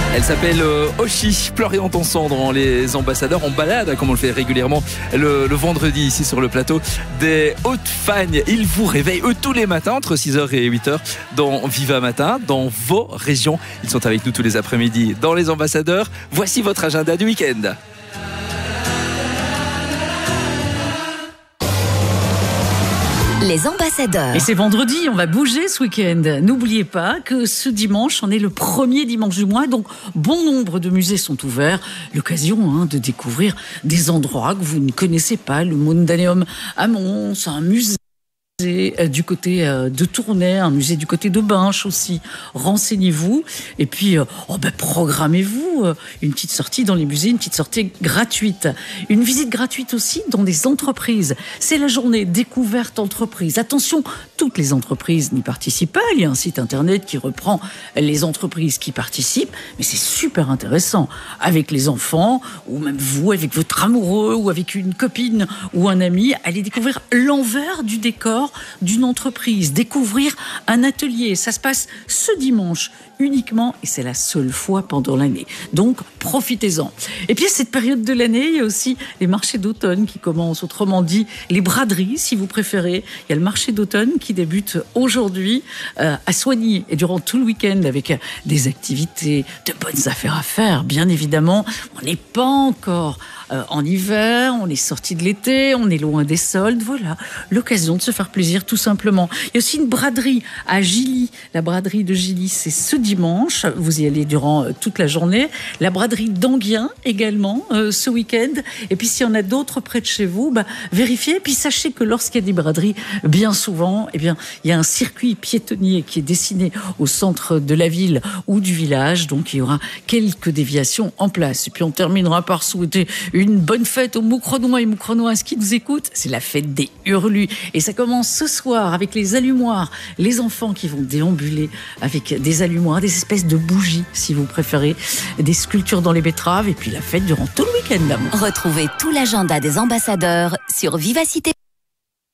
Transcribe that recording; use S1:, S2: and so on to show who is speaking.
S1: Elle s'appelle Oshi, pleurer en ton sang dans Les Ambassadeurs, en balade, comme on le fait régulièrement le vendredi ici sur le plateau des Hautes-Fagnes. Ils vous réveillent eux tous les matins entre 6h et 8h dans Viva Matin, dans vos régions. Ils sont avec nous tous les après-midi dans Les Ambassadeurs. Voici votre agenda du week-end.
S2: Les Ambassadeurs.
S3: Et c'est vendredi, on va bouger ce week-end. N'oubliez pas que ce dimanche, on est le premier dimanche du mois, donc bon nombre de musées sont ouverts. L'occasion de découvrir des endroits que vous ne connaissez pas. Le Mondaneum à Mons, un musée du côté de Tournai, un musée du côté de Binche aussi. Renseignez-vous et puis programmez-vous une petite sortie dans les musées, une petite sortie gratuite. Une visite gratuite aussi dans des entreprises. C'est la journée découverte entreprise. Attention, toutes les entreprises n'y participent pas. Il y a un site internet qui reprend les entreprises qui participent, mais c'est super intéressant. Avec les enfants, ou même vous, avec votre amoureux, ou avec une copine ou un ami, allez découvrir l'envers du décor d'une entreprise, découvrir un atelier. Ça se passe ce dimanche uniquement et c'est la seule fois pendant l'année. Donc, profitez-en. Et puis, à cette période de l'année, il y a aussi les marchés d'automne qui commencent. Autrement dit, les braderies, si vous préférez. Il y a le marché d'automne qui débute aujourd'hui à Soigny et durant tout le week-end avec des activités, de bonnes affaires à faire, bien évidemment. On n'est pas encore en hiver, on est sorti de l'été, on est loin des soldes. Voilà, l'occasion de se faire plaisir tout simplement. Il y a aussi une braderie à Gilly. La braderie de Gilly, c'est ce dimanche. Vous y allez durant toute la journée. La braderie d'Anguien également ce week-end. Et puis s'il y en a d'autres près de chez vous, vérifiez. Et puis sachez que lorsqu'il y a des braderies, bien souvent, il y a un circuit piétonnier qui est dessiné au centre de la ville ou du village. Donc il y aura quelques déviations en place. Et puis on terminera par souhaiter une bonne fête aux Moucronois et Moucronoises qui nous écoutent. C'est la fête des Hurlus. Et ça commence ce soir avec les allumoirs. Les enfants qui vont déambuler avec des allumoirs, des espèces de bougies, si vous préférez, des sculptures dans les betteraves. Et puis la fête durant tout le week-end d'amour.
S2: Retrouvez tout l'agenda des Ambassadeurs sur Vivacité.